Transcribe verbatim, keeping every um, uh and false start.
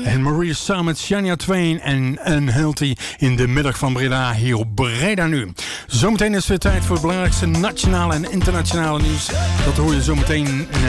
En Maria samen met Shania Twain en Unhealthy in de middag van Breda hier op Breda Nu. Zometeen is het weer tijd voor het belangrijkste nationale en internationale nieuws. Dat hoor je zometeen